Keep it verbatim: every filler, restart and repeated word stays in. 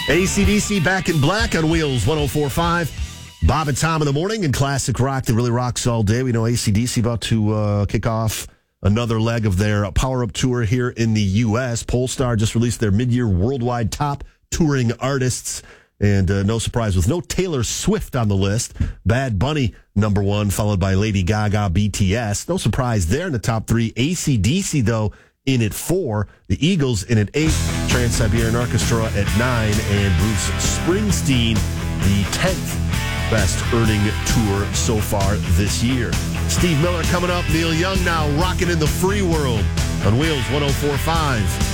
A C D C back in black on Wheels one oh four point five. Bob and Tom in the morning and classic rock that really rocks all day. We know A C D C about to uh, kick off another leg of their Power Up Tour here in the U S. Polestar just released their mid-year worldwide top touring artists. And uh, no surprise, with no Taylor Swift on the list. Bad Bunny, number one, followed by Lady Gaga, B T S. No surprise there in the top three. A C D C, though, in at four. The Eagles in at eight. Trans-Siberian Orchestra at nine. And Bruce Springsteen, the tenth best earning tour so far this year. Steve Miller coming up. Neil Young now rocking in the free world on Wheels one oh four point five.